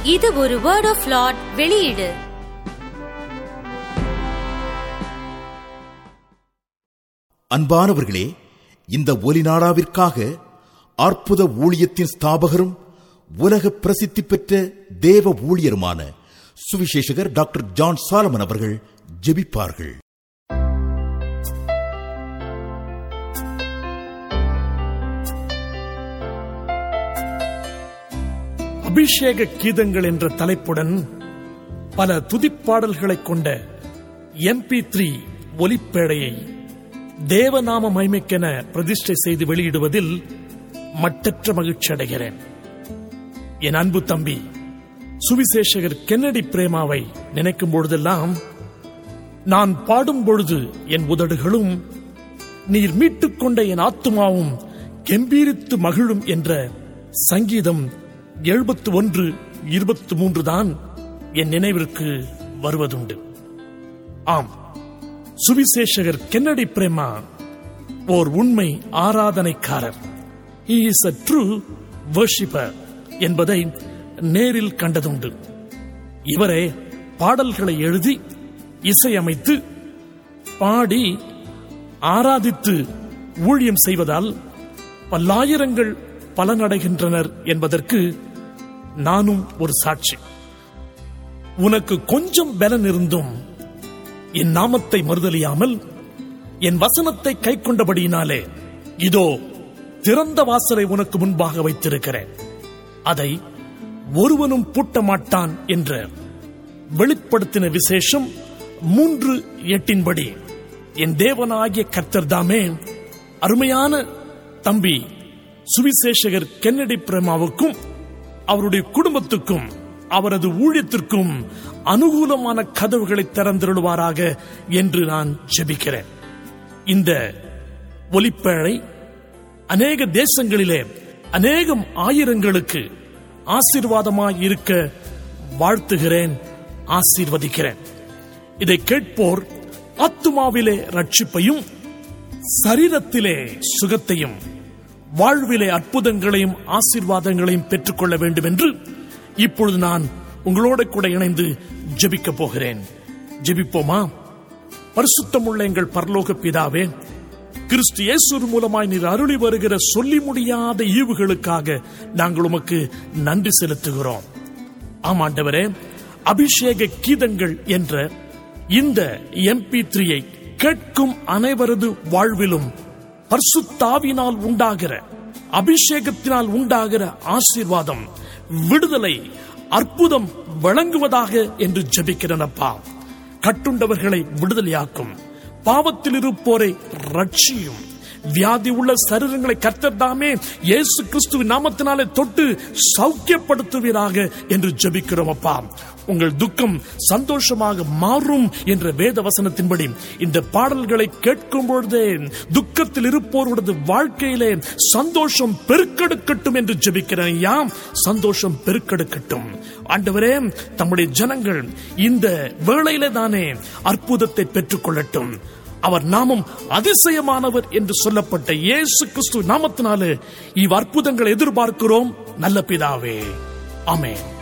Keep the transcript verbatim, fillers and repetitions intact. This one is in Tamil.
இது ஒரு வேர்ட் ஆஃப் லார்ட் வெளியீடு. அன்பானவர்களே, இந்த ஒலிநாடாவிற்காக அற்புத ஊழியத்தின் ஸ்தாபகரும் உலக பிரசித்தி பெற்ற தேவ ஊழியருமான சுவிசேஷகர் டாக்டர் ஜான் சாலமன் அவர்கள் ஜெபிப்பார்கள். அபிஷேக கீதங்கள் என்ற தலைப்புடன் பல துதிப்பாடல்களை கொண்ட எம்பி த்ரீ ஒலிப்பேடையை தேவநாம மகிமைக்கென பிரதிஷ்டை செய்து வெளியிடுவதில் மட்டற்ற மகிழ்ச்சி அடைகிறேன். என் அன்பு தம்பி சுவிசேஷகர் கென்னடி பிரேமாவை நினைக்கும் பொழுதெல்லாம், நான் பாடும் பொழுது என் உதடுகளும் நீர் மீட்டுக் கொண்ட என் ஆத்துமாவும் கெம்பீரித்து மகிழும் என்ற சங்கீதம் எழுபத்து ஒன்று இருபத்தி மூன்று தான் என் நினைவிற்கு வருவதுண்டு. ஆம், சுவிசேஷகர் கென்னடி பிரேமா ஓர் உண்மை ஆராதனைக்காரர். He is a true worshipper என்பதை நேரில் கண்டதுண்டு. இவரே பாடல்களை எழுதி இசையமைத்து பாடி ஆராதித்து ஊழியம் செய்வதால் பல்லாயிரங்கள் பலனடைகின்றனர் என்பதற்கு நானும் ஒரு சாட்சி. உனக்கு கொஞ்சம் பலன் இருந்தும் என் நாமத்தை மறுதலியாமல் என் வசனத்தை கை கொண்டபடியினாலே இதோ திறந்த வாசலை உனக்கு முன்பாக வைத்திருக்கிறேன், அதை ஒருவனும் பூட்ட மாட்டான் என்ற வெளிப்படுத்தின விசேஷம் மூன்று எட்டின்படி என் தேவனாகிய கர்த்தர் தாமே அருமையான தம்பி சுவிசேஷகர் கென்னடி பிரேமாவுக்கும் அவருடைய குடும்பத்துக்கும் அவரது ஊழியத்திற்கும் அனுகூலமான கதவுகளை திறந்திருவாராக என்று நான் ஜெபிக்கிறேன். இந்த ஒலிப்பேழை அநேக தேசங்களிலே அநேகம் ஆயிரங்களுக்கு ஆசீர்வாதமாய் இருக்க வாழ்த்துகிறேன், ஆசீர்வதிக்கிறேன். இதை கேட்போர் ஆத்துமாவிலே ரட்சிப்பையும் சரீரத்திலே சுகத்தையும் வாழ்விலே அற்புதங்களையும் ஆசீர்வாதங்களையும் பெற்றுக்கொள்ள வேண்டும் என்று இப்பொழுது நான் உங்களோட கூட இணைந்து ஜெபிக்க போகிறேன். ஜெபிப்போமா? பரிசுத்தமுள்ள எங்கள் பரலோக பிதாவே, கிறிஸ்து இயேசு மூலமாய் நீர் அருளி வருகிற சொல்லி முடியாத ஈவுகளுக்காக நாங்கள் உமக்கு நன்றி செலுத்துகிறோம். ஆமாண்டவரே, அபிஷேக கீதங்கள் என்ற இந்த எம்பி த்ரீயை கேட்கும் அனைவரது வாழ்விலும் பரிசுத்தாவினால் உண்டாகிற அபிஷேகத்தினால் உண்டாகிற ஆசீர்வாதம், விடுதலை, அற்புதம் வழங்குவதாக என்று ஜெபிக்கிறேனப்பா. கட்டுண்டவர்களை விடுதலையாக்கும், பாவத்தில் இருப்போரை ரட்சியும், வியாதி உள்ள சரீரங்களை கர்த்தர் தாமே இயேசு கிறிஸ்துவின் நாமத்தினாலே தொட்டு சௌக்கியப்படுத்துவீராக என்று ஜெபிக்கிறோம் அப்பா. உங்கள் துக்கம் சந்தோஷமாக மாறும் என்ற வேத வசனத்தின்படி இந்த பாடல்களை கேட்கும் பொழுதே துக்கத்தில் இருப்போருடைய வாழ்க்கையிலே சந்தோஷம் பெருக்கெடுக்கட்டும் என்று ஜெபிக்கிறேன். யாம் சந்தோஷம் பெருக்கெடுக்கட்டும். ஆண்டவரே, தம்முடைய ஜனங்கள் இந்த வேளையிலே தானே அற்புதத்தை பெற்றுக் கொள்ளட்டும். அவர் நாமம் அதிசயமானவர் என்று சொல்லப்பட்ட இயேசு கிறிஸ்து நாமத்தினாலே இவ் அற்புதங்களை எதிர்பார்க்கிறோம் நல்ல பிதாவே. ஆமென்.